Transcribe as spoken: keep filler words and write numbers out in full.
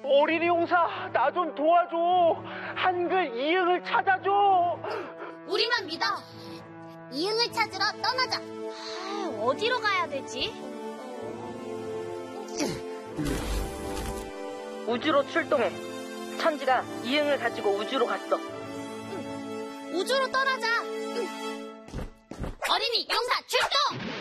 어린이 용사, 나 좀 도와줘. 한글 이응을 찾아줘. 우리만 믿어. 이응을 찾으러 떠나자. 아, 어디로 가야 되지? 우주로 출동해. 천지가 이응을 가지고 우주로 갔어. 응. 우주로 떠나자. 응. 어린이 용사 출동!